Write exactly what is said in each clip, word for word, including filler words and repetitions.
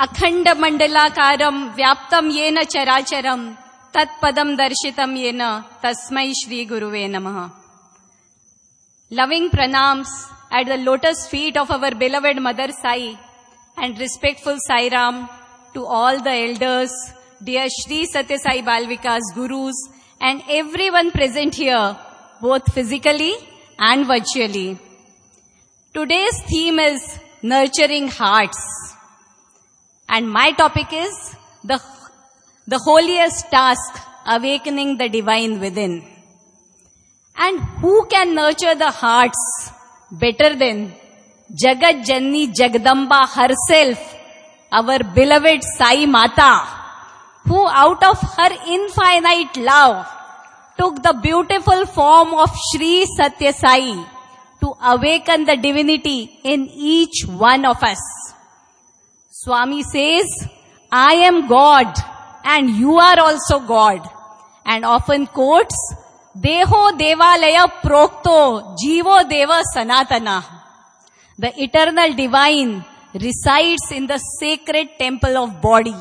अखंड मंडलाकारं व्याप्तं येन चराचरं तत्पदं दर्शितं येन तस्मै श्री गुरुवे नमः. Loving pranams at the lotus feet of our beloved Mother Sai and respectful Sai Ram to all the elders, dear Shri Satya Sai Balvika's gurus and everyone present here, both physically and virtually. Today's theme is nurturing hearts. And my topic is the, the holiest task, awakening the divine within. And who can nurture the hearts better than Jagat Janni Jagdamba herself, our beloved Sai Mata, who out of her infinite love took the beautiful form of Shri Satya Sai to awaken the divinity in each one of us. Swami says, I am God and you are also God, and often quotes, Deho Devalaya Prokto Jivo Deva Sanatana. The eternal divine resides in the sacred temple of body.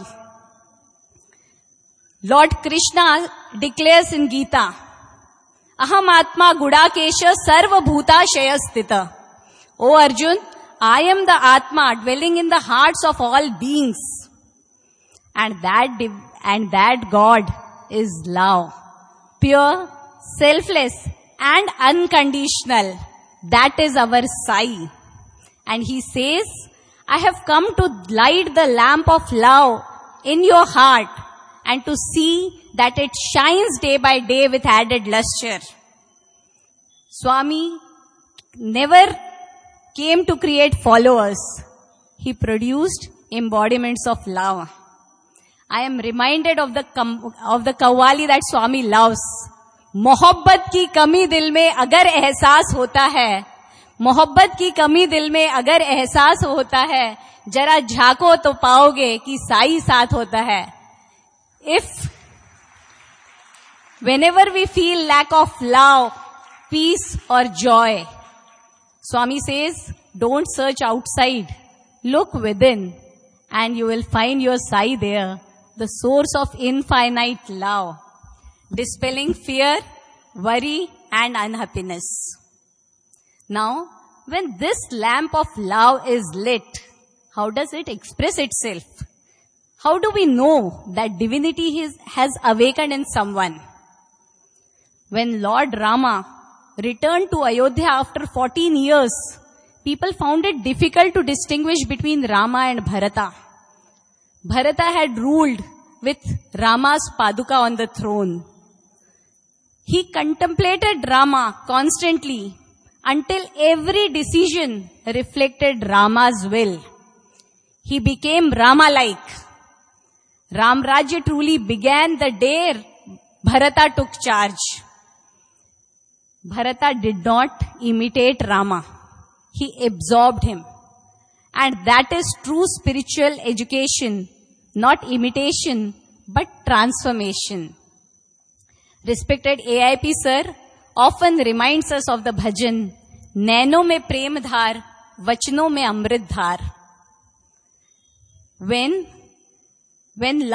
Lord Krishna declares in Gita, Aham Atma Gudakesha Sarva Bhuta Shayastita. O Arjun, I am the Atma dwelling in the hearts of all beings. And that, div- and that God is love. Pure, selfless and unconditional. That is our Sai. And he says, I have come to light the lamp of love in your heart and to see that it shines day by day with added luster. Swami never came to create followers. He produced embodiments of love. I am reminded of the of the Qawwali that Swami loves. मोहब्बत की कमी दिल में अगर एहसास होता है, मोहब्बत की कमी दिल में अगर एहसास होता है, जरा झांको तो पाओगे कि साई साथ होता है. If whenever we feel lack of love, peace or joy, Swami says, don't search outside, look within and you will find your Sai there, the source of infinite love, dispelling fear, worry and unhappiness. Now, when this lamp of love is lit, how does it express itself? How do we know that divinity is, has awakened in someone? When Lord Rama returned to Ayodhya after fourteen years, people found it difficult to distinguish between Rama and Bharata. Bharata had ruled with Rama's Paduka on the throne. He contemplated Rama constantly until every decision reflected Rama's will. He became Rama-like. Ram Rajya truly began the day Bharata took charge. Bharata did not imitate Rama. He absorbed him. And that is true spiritual education, not imitation, but transformation. Respected A I P sir often reminds us of the bhajan, Naino mein prem dhar, vachno mein amrit dhar. When, when